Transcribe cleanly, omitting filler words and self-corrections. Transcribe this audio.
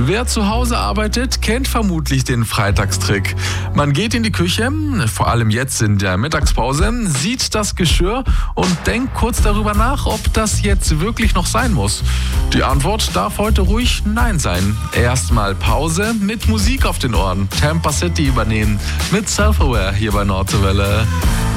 Wer zu Hause arbeitet, kennt vermutlich den Freitagstrick. Man geht in die Küche, vor allem jetzt in der Mittagspause, sieht das Geschirr und denkt kurz darüber nach, ob das jetzt wirklich noch sein muss. Die Antwort darf heute ruhig Nein sein. Erstmal Pause mit Musik auf den Ohren. Tampa City übernehmen mit Self-Aware hier bei Nordwelle.